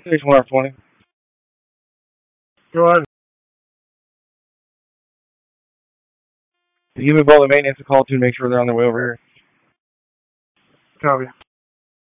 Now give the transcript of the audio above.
Station 120. Go ahead. Give me all the maintenance a call to make sure they're on their way over here. Copy.